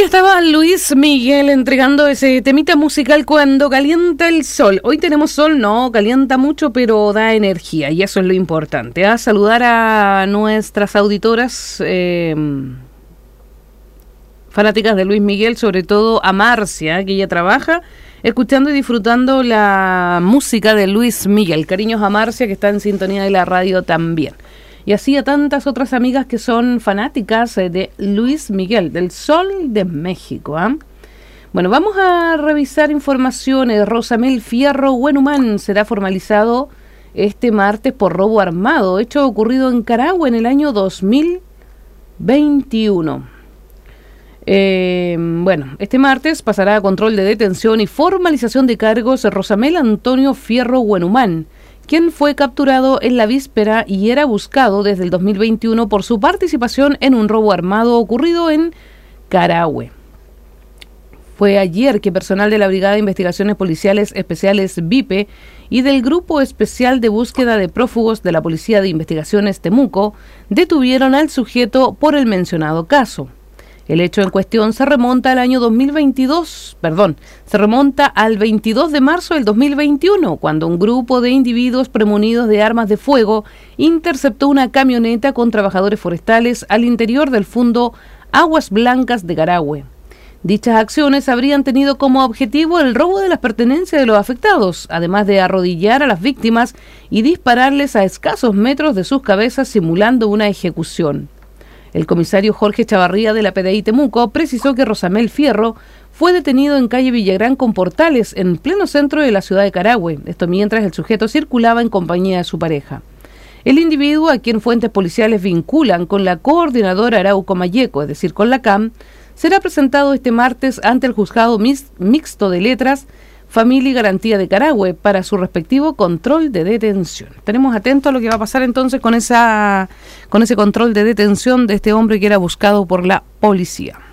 estaba Luis Miguel entregando ese temita musical Cuando calienta el sol. Hoy tenemos sol, no calienta mucho, pero da energía y eso es lo importante. A saludar a nuestras auditoras fanáticas de Luis Miguel, sobre todo a Marcia, que ella trabaja escuchando y disfrutando la música de Luis Miguel. Cariños a Marcia, que está en sintonía de la radio también. Y así a tantas otras amigas que son fanáticas de Luis Miguel, del Sol de México. Bueno, vamos a revisar informaciones. Rosamel Fierro Huenumán será formalizado este martes por robo armado, hecho ocurrido en Carahue en el año 2021. Bueno, este martes pasará a control de detención y formalización de cargos Rosamel Antonio Fierro Huenumán, quien fue capturado en la víspera y era buscado desde el 2021 por su participación en un robo armado ocurrido en Carahue. Fue ayer que personal de la Brigada de Investigaciones Policiales Especiales BIPE y del Grupo Especial de Búsqueda de Prófugos de la Policía de Investigaciones Temuco detuvieron al sujeto por el mencionado caso. El hecho en cuestión se remonta al 22 de marzo del 2021, cuando un grupo de individuos premunidos de armas de fuego interceptó una camioneta con trabajadores forestales al interior del fundo Aguas Blancas de Carahue. Dichas acciones habrían tenido como objetivo el robo de las pertenencias de los afectados, además de arrodillar a las víctimas y dispararles a escasos metros de sus cabezas simulando una ejecución. El comisario Jorge Chavarría de la PDI Temuco precisó que Rosamel Fierro fue detenido en calle Villagrán con Portales, en pleno centro de la ciudad de Carahue, esto mientras el sujeto circulaba en compañía de su pareja. El individuo, a quien fuentes policiales vinculan con la coordinadora Arauco Mayeco, es decir, con la CAM, será presentado este martes ante el juzgado mixto de letras, Familia y Garantía de Carahue para su respectivo control de detención. Tenemos atentos a lo que va a pasar entonces con ese control de detención de este hombre que era buscado por la policía.